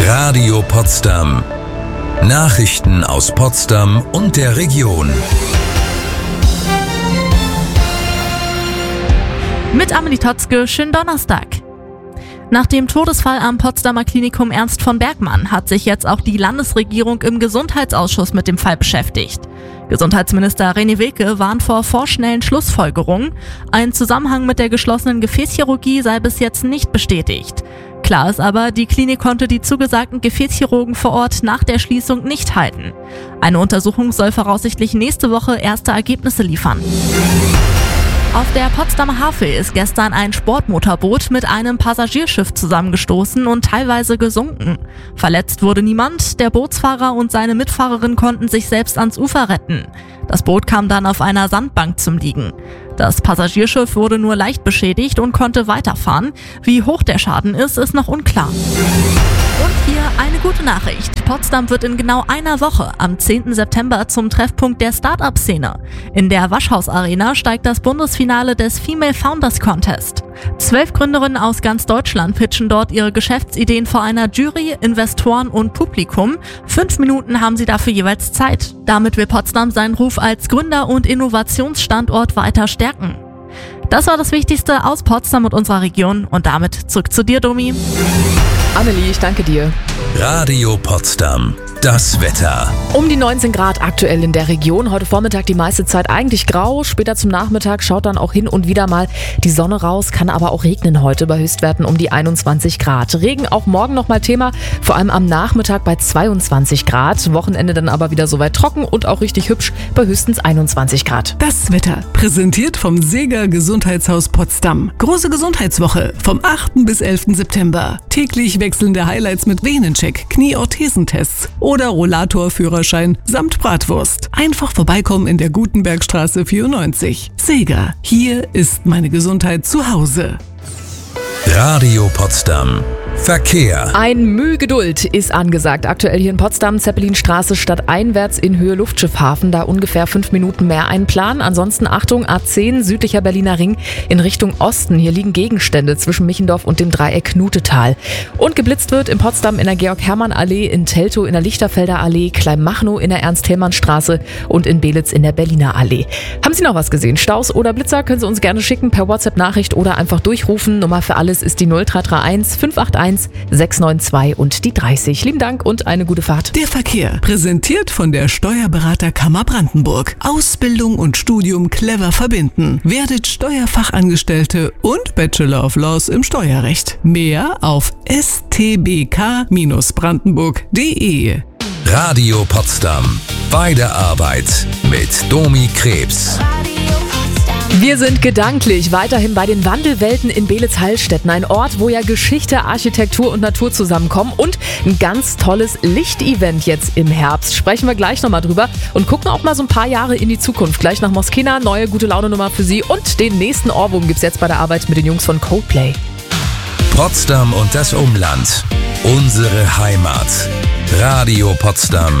Radio Potsdam. Nachrichten aus Potsdam und der Region. Mit Amelie Totzke, schönen Donnerstag. Nach dem Todesfall am Potsdamer Klinikum Ernst von Bergmann hat sich jetzt auch die Landesregierung im Gesundheitsausschuss mit dem Fall beschäftigt. Gesundheitsminister René Wilke warnt vor vorschnellen Schlussfolgerungen. Ein Zusammenhang mit der geschlossenen Gefäßchirurgie sei bis jetzt nicht bestätigt. Klar ist aber, die Klinik konnte die zugesagten Gefäßchirurgen vor Ort nach der Schließung nicht halten. Eine Untersuchung soll voraussichtlich nächste Woche erste Ergebnisse liefern. Auf der Potsdamer Havel ist gestern ein Sportmotorboot mit einem Passagierschiff zusammengestoßen und teilweise gesunken. Verletzt wurde niemand, der Bootsfahrer und seine Mitfahrerin konnten sich selbst ans Ufer retten. Das Boot kam dann auf einer Sandbank zum Liegen. Das Passagierschiff wurde nur leicht beschädigt und konnte weiterfahren. Wie hoch der Schaden ist, ist noch unklar. Und hier eine gute Nachricht. Potsdam wird in genau einer Woche, am 10. September, zum Treffpunkt der Start-up-Szene. In der Waschhaus-Arena steigt das Bundesfinale des Female Founders Contest. 12 Gründerinnen aus ganz Deutschland pitchen dort ihre Geschäftsideen vor einer Jury, Investoren und Publikum. 5 Minuten haben sie dafür jeweils Zeit. Damit will Potsdam seinen Ruf als Gründer- und Innovationsstandort weiter stärken. Das war das Wichtigste aus Potsdam und unserer Region. Und damit zurück zu dir, Domi. Amelie, ich danke dir. Radio Potsdam. Das Wetter. Um die 19 Grad aktuell in der Region. Heute Vormittag die meiste Zeit eigentlich grau. Später zum Nachmittag schaut dann auch hin und wieder mal die Sonne raus. Kann aber auch regnen heute bei Höchstwerten um die 21 Grad. Regen auch morgen nochmal Thema. Vor allem am Nachmittag bei 22 Grad. Wochenende dann aber wieder soweit trocken und auch richtig hübsch bei höchstens 21 Grad. Das Wetter. Präsentiert vom Seeger Gesundheitshaus Potsdam. Große Gesundheitswoche vom 8. bis 11. September. Täglich wechselnde Highlights mit Venencheck, Knieorthesentests oder Rollatorführerschein samt Bratwurst. Einfach vorbeikommen in der Gutenbergstraße 94. Seeger, hier ist meine Gesundheit zu Hause. Radio Potsdam. Verkehr. Ein Mühe Geduld ist angesagt. Aktuell hier in Potsdam, Zeppelinstraße stadteinwärts in Höhe Luftschiffhafen. Da ungefähr 5 Minuten mehr einplanen. Ansonsten Achtung, A10, südlicher Berliner Ring in Richtung Osten. Hier liegen Gegenstände zwischen Michendorf und dem Dreieck Knutetal. Und geblitzt wird in Potsdam in der Georg-Hermann-Allee, in Teltow in der Lichterfelder Allee, Kleinmachnow in der Ernst-Thälmann-Straße und in Belitz in der Berliner Allee. Haben Sie noch was gesehen? Staus oder Blitzer? Können Sie uns gerne schicken per WhatsApp-Nachricht oder einfach durchrufen. Nummer für alles ist die 0331 581 692 und die 30. Lieben Dank und eine gute Fahrt. Der Verkehr. Präsentiert von der Steuerberaterkammer Brandenburg. Ausbildung und Studium clever verbinden. Werdet Steuerfachangestellte und Bachelor of Laws im Steuerrecht. Mehr auf stbk-brandenburg.de. Radio Potsdam. Bei der Arbeit mit Domi Krebs. Wir sind gedanklich weiterhin bei den Wandelwelten in Belitz-Heilstätten. Ein Ort, wo ja Geschichte, Architektur und Natur zusammenkommen. Und ein ganz tolles Lichtevent jetzt im Herbst. Sprechen wir gleich nochmal drüber und gucken auch mal so ein paar Jahre in die Zukunft. Gleich nach Moskina, neue Gute-Laune-Nummer für Sie. Und den nächsten Ohrwurm gibt's jetzt bei der Arbeit mit den Jungs von Coldplay. Potsdam und das Umland. Unsere Heimat. Radio Potsdam.